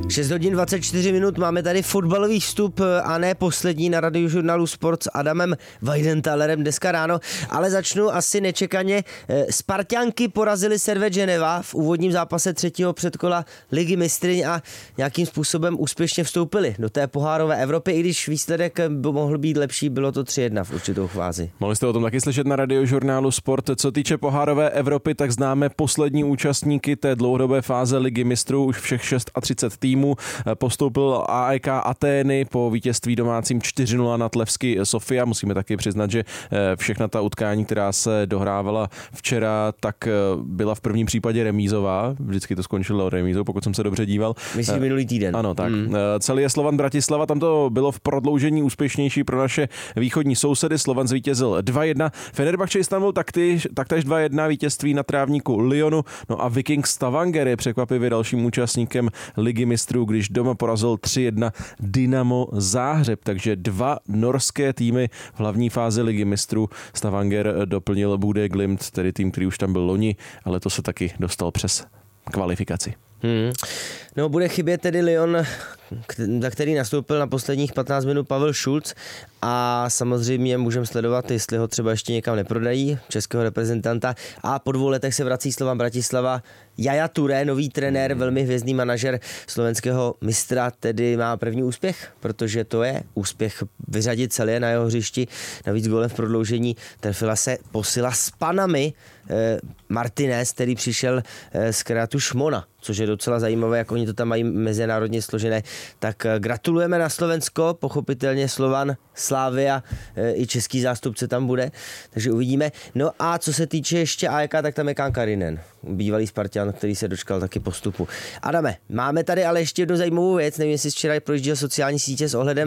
6 hodin 24 minut, máme tady fotbalový vstup a ne poslední na Radiožurnálu Sport s Adamem Weidentalerem dneska ráno, ale začnu asi nečekaně. Sparťanky porazily Servette Geneva v úvodním zápase třetího předkola Ligy mistryň a nějakým způsobem úspěšně vstoupily do té pohárové Evropy, i když výsledek mohl být lepší, bylo to 3-1 v určitou fázi. Mohli jste o tom taky slyšet na Radiožurnálu Sport. Co týče pohárové Evropy, tak známe poslední účastníky té dlouhodobé fáze Ligy mistrů, už všech 36 týmů. Postoupil AEK Atény po vítězství domácím 4-0 nad Levski Sofia. Musíme taky přiznat, že všechna ta utkání, která se dohrávala včera, tak byla v prvním případě remízová. Vždycky to skončilo remízou, pokud jsem se dobře díval. Myslím minulý týden. Ano, tak. Celý je Slovan Bratislava, tam to bylo v prodloužení úspěšnější pro naše východní sousedy. Slovan zvítězil 2-1. Fenerbahce Istanbul taktéž 2-1 vítězství na trávníku Lyonu. No a Viking Stavanger je překvapivě dalším účastníkem Ligy mistrů, když doma porazil 3-1 Dynamo Záhřeb. Takže 2 norské týmy v hlavní fázi Ligy mistrů. Stavanger doplnil Bude Glimt, tedy tým, který už tam byl loni, ale to se taky dostal přes kvalifikaci. No, bude chybět tedy Lyon, za který nastoupil na posledních 15 minut Pavel Šulc a samozřejmě můžeme sledovat, jestli ho třeba ještě někam neprodají, českého reprezentanta, a po 2 letech se vrací Slovan Bratislava. Yaya Touré, nový trenér, velmi hvězdný manažer slovenského mistra, tedy má první úspěch, protože to je úspěch vyřadit celé na jeho hřišti, navíc gólem v prodloužení trefila se posila s Panamy Martinez, který přišel z Kreatu Šmona, což je docela zajímavé, jak oni to tam mají mezinárodně složené. Tak gratulujeme na Slovensko, pochopitelně Slovan, Slavia, i český zástupce tam bude, takže uvidíme. No a co se týče ještě AEK, tak tam je Kankarinen, bývalý Spartan, který se dočkal taky postupu. Adame, máme tady ale ještě jednu zajímavou věc, nevím, jestli včera projížděl sociální sítě s ohledem